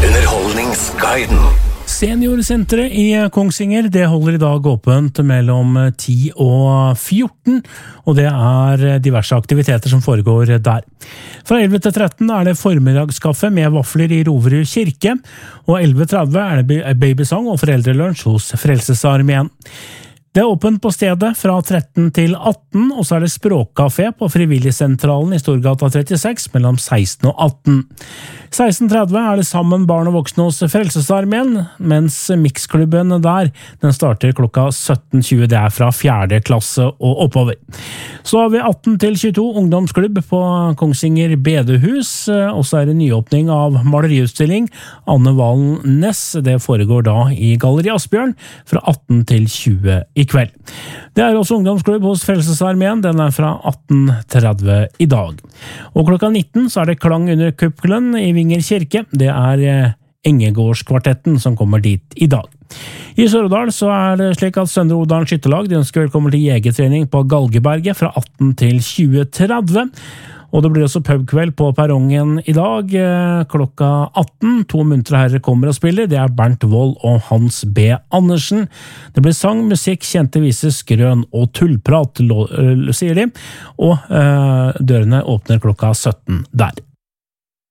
Underholdningsguiden. Seniorsenteret i Kongsvinger, det holder i dag åpent mellom 10 og 14, og det diverse aktiviteter som foregår der. Fra 11 til 13 det formiddagskaffe med vafler i Roverud kirke, og 11:30 det babysang og foreldrelunsj hos Frelsesarmeen. Det åpent på stedet fra 13 til 18, og så det språkkafé på Frivilligsentralen i Storgata 36 mellom 16 og 18. 16:30 det sammen barn og voksne hos Frelsesarmeen, mens mixklubben der, den starter klokka 17:20, det fra 4. klasse og oppover. Så har vi 18 til 22 ungdomsklubb på Kongsvinger Bedehus, og så det nyåpning av maleriutstilling Anne Valen Næss, det foregår da i Galleri Asbjørn fra 18 til 20 i kveld. Det også ungdomsklubb hos Frelsesarmeen, den fra 18:30 i dag. Og klokka 19 så det klang under kuppelen i Vinger kirke, det Engegårdskvartetten som kommer dit i dag. I Sør-Odal så det slik at Søndre Odalen skyttelag de ønsker velkommen til jegertrening på Galgeberget fra 18 til 20:30. Og det blir også pubkveld på perrongen i dag, klokka 18. 2 muntre herrer kommer og spiller, det Bernt Wold og Hans B. Andersen. Det blir sang, musikk, kjente viser, skrøn og tullprat, sier de, og dørene åpner klokka 17 der.